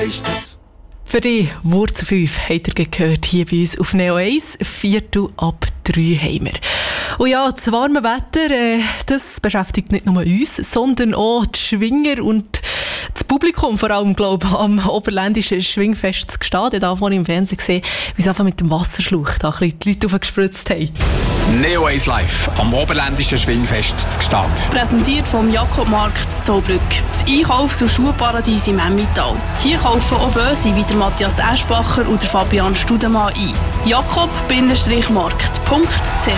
weisst du's? Für die Wurzel 5 habt ihr gehört hier bei uns auf Neo 1, 4:03 haben wir. Und ja, das warme Wetter, das beschäftigt nicht nur uns, sondern auch die Schwinger und das Publikum, vor allem, glaube ich, am Oberländischen Schwingfest zu Gstaad. Ich habe vorhin im Fernsehen gesehen, wie sie einfach mit dem Wasserschlauch da ein bisschen die Leute aufgespritzt haben. Neo 1 Live am Oberländischen Schwingfest zu Gstaad. Präsentiert vom Jakobmarkt in Zollbrück. Das Einkaufs- und Schuhparadies im Emmental. Hier kaufen auch Böse wie der Matthias Eschbacher und der Fabian Studemann ein. jakob-markt.ch.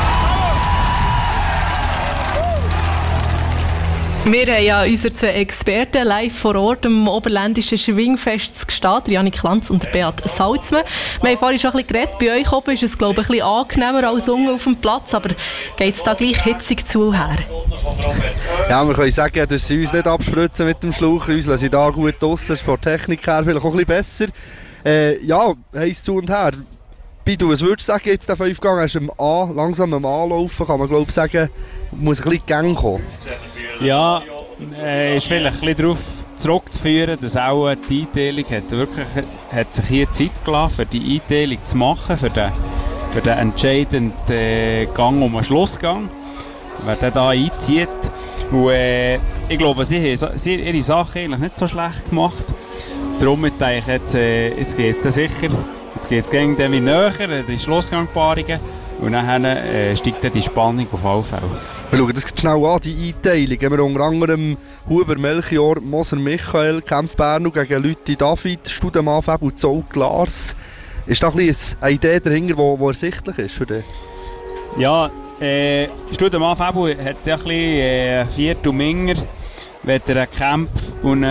Wir haben ja unsere zwei Experten live vor Ort am Oberländischen Schwingfest zu Gstaad, Janik Lanz und Beat Salzmann. Wir haben vorhin schon ein bisschen geredet. Bei euch oben ist es, glaube ich, ein bisschen angenehmer als unten auf dem Platz, aber geht es da gleich hitzig zu her? Ja, wir können sagen, dass sie uns nicht abspritzen mit dem Schlauch. Uns lassen sie da gut draussen, ist von der Technik her vielleicht auch ein bisschen besser. Ja, heiß zu und her. Bidu, was würdest du sagen, jetzt der 5 Gang, hast du langsam am Anlaufen, kann man glaube ich sagen, muss ein bisschen Gang kommen? Ja, ist vielleicht ein bisschen darauf zurückzuführen, dass auch die Einteilung hat sich hier Zeit gelassen, für die Einteilung zu machen, für den entscheidenden Gang um den Schlussgang, wer den da einzieht. Und, ich glaube, sie haben ihre Sache eigentlich nicht so schlecht gemacht. Darum denke ich, jetzt geht es sicher. Jetzt geht es gegen den wie näher, die Schlussgangpaarungen. Und dann steigt dann die Spannung auf alle Fälle. Wir schauen das schnell an, die Einteilung. Wir unter anderem Huber, Melchior, Moser, Michael, Kempf Berno gegen Lütti David, Studemann, Fabel, Zoll, Lars. Ist da ein bisschen eine Idee dahinter, die ersichtlich ist für dich? Ja, Studemann, Fabel hat ja ein bisschen Viertel Minger, wenn er Kempf und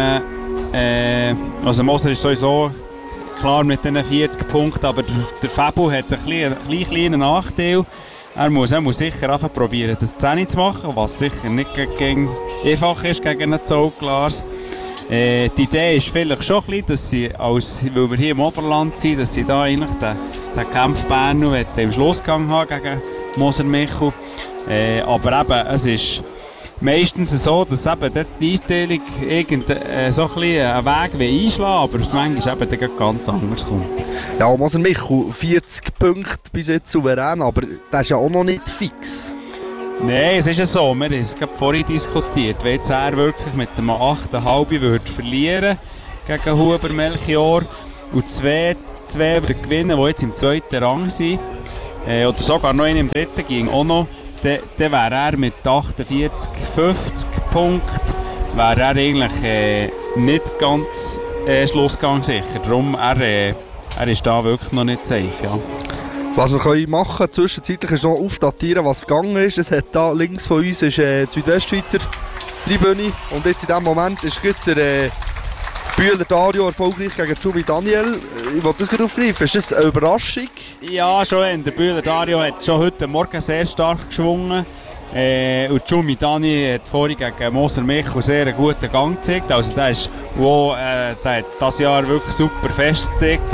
also Moser ist sowieso klar mit diesen 40 Punkten, aber der Fabio hat einen kleinen Nachteil. Er muss sicher einfach probieren, das 10 zu machen, was sicher nicht einfach ist gegen einen Zollglas. Die Idee ist vielleicht schon ein bisschen, dass sie, weil wir hier im Oberland sind, dass sie da eigentlich den Kampf Berno im Schlussgang haben gegen Moser Michel. Aber eben, es ist meistens so, dass eben die Einstellung so ein bisschen einen Weg einschlagen, aber es manchmal eben dann ganz anders kommt. Ja, Moser Michel, 40 Punkte bis jetzt souverän, aber das ist ja auch noch nicht fix. Nein, es ist ja so, wir haben es gerade vorhin diskutiert, wenn jetzt er wirklich mit einem 8,5 würde verlieren gegen Huber, Melchior und zwei würde gewinnen, die jetzt im zweiten Rang sind, oder sogar noch einen im dritten ging auch noch, dann wäre er mit 48, 50 Punkten wäre er eigentlich nicht ganz Schlussgang sicher. Darum er ist da wirklich noch nicht safe. Ja. Was wir machen können, zwischenzeitlich ist noch aufdatieren, was gegangen ist. Es hat da links von uns ist, die Südwestschweizer Tribüne und jetzt in diesem Moment ist der Bühler Dario erfolgreich gegen Jumi Daniel. Ich wollte das gerade aufgreifen. Ist das eine Überraschung? Ja, schon. Der Bühler Dario hat schon heute Morgen sehr stark geschwungen. Und Jumi Daniel hat vorhin gegen Moser Michel sehr einen guten Gang gezeigt. Also der hat dieses Jahr wirklich super fest gezeigt.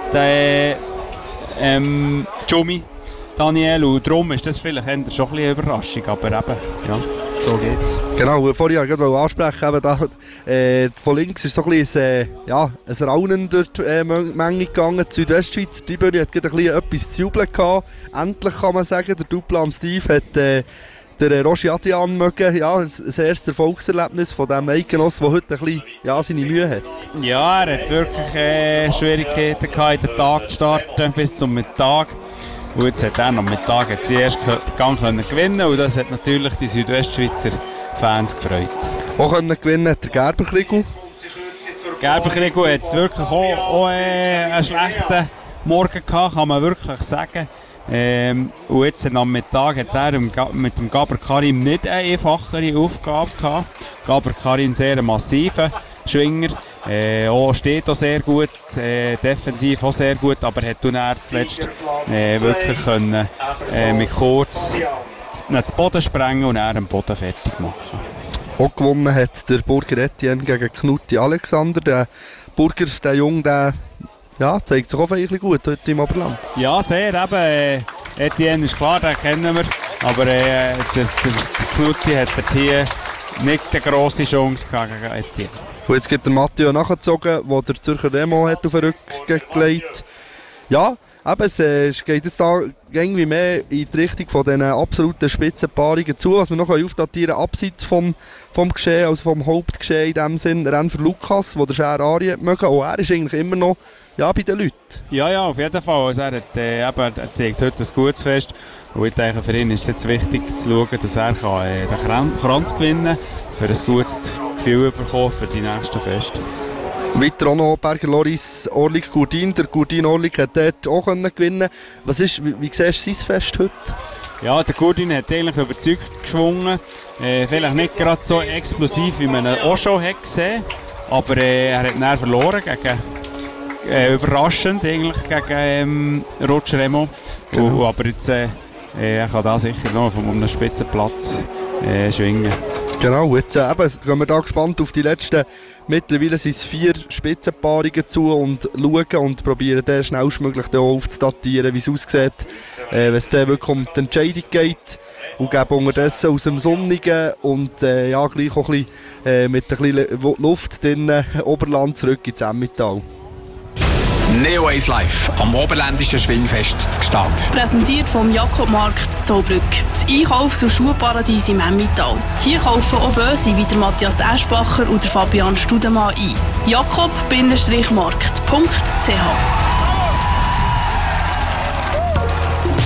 Jumi Daniel. Und darum ist das vielleicht schon ein bisschen eine Überraschung. Aber eben, ja. So geht's. Genau, vorhin wollte ich ansprechen, eben da, von links ist so ein bisschen ein Raunen durch die Menge gegangen. Die Südwestschweizer Tribüne hat gerade etwas zu jubeln gehabt. Endlich kann man sagen, der Duplan Steve hat der Roger Adrian mögen, ja, das erste Erfolgserlebnis von dem Eidgenoss, der heute ein bisschen, seine Mühe hat. Ja, er hat wirklich Schwierigkeiten gehabt, den Tag zu starten bis zum Mittag. Und jetzt hat er am Mittag den ersten Gang gewinnen und das hat natürlich die Südwestschweizer Fans gefreut. Auch gewinnen hat der Gerber-Kriegel. Gerber-Kriegel hat wirklich auch einen schlechten Morgen gehabt, kann man wirklich sagen. Und jetzt am Mittag hat er mit dem Gaber Karim nicht eine einfachere Aufgabe gehabt. Gaber Karim sehr massiver Schwinger. Steht auch sehr gut, defensiv auch sehr gut, aber hat dann zuletzt wirklich können, mit kurz den Boden sprengen und dann den Boden fertig machen. Auch gewonnen hat der Burger Etienne gegen Knutti Alexander. Der Burger, der Junge, der zeigt sich auch ein bisschen gut heute im Oberland. Ja, sehr. Eben, Etienne ist klar, den kennen wir. Aber der Knutti hat hier nicht eine grosse Chance gegen Etienne. Und jetzt geht der Matteo nachgezogen, der der Zürcher Remo hat auf den Rücken gelegt. Ja, eben, es geht jetzt da irgendwie mehr in die Richtung von diesen absoluten Spitzenpaarungen zu, was wir noch aufdatieren können, abseits vom Geschehen, also vom Hauptgeschehen in dem Sinn. Rennen für Lukas, der der Cher Ari mögen. Auch er ist eigentlich immer noch bei den Leuten. Ja, auf jeden Fall. Also er zeigt heute ein gutes Fest. Und ich denke, für ihn ist es jetzt wichtig zu schauen, dass er den Kranz gewinnen kann, für ein gutes Gefühl bekommen für die nächsten Feste. Weiter auch noch Berger Loris Orlik Gurdin. Der Gurdin Orlik hat dort auch gewinnen. Wie siehst du sein Fest heute? Ja, der Gurdin hat eigentlich überzeugt geschwungen. Vielleicht nicht gerade so explosiv, wie man ihn auch schon hat gesehen, aber er hat dann verloren gegen überraschend eigentlich gegen Roger Remo. Genau. Aber jetzt er kann da sicher noch von einem Spitzenplatz schwingen. Genau, jetzt gehen wir da gespannt auf die letzten, mittlerweile sind es 4 Spitzenpaarungen zu und schauen und probieren dann schnellstmöglich aufzudatieren, wie es aussieht, wenn es dann wirklich um die Entscheidung geht. Und geben unterdessen aus dem Sonnigen und gleich auch ein bisschen, mit ein bisschen Luft in Oberland zurück ins Emmental. Neo Ace Live am Oberländischen Schwingfest zu Gstaad. Präsentiert vom Jakobmarkt in Zollbrück. Das Einkaufs- und Schuhparadies im Emmental. Hier kaufen auch Böse wie der Matthias Eschbacher und der Fabian Studemann ein. jakob-markt.ch